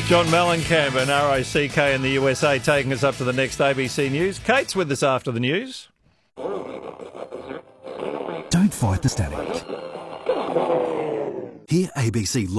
John Mellencamp and RICK in the USA taking us up to the next ABC News. Kate's with us after the news. Don't fight the static. Hear ABC